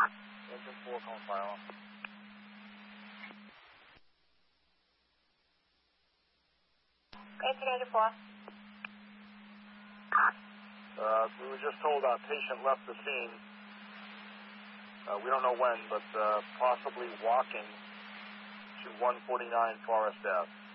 Engine 4, calling fire alarm. Engine 4. We were just told our patient left the scene. We don't know when, but possibly walking to 149 Forest Ave.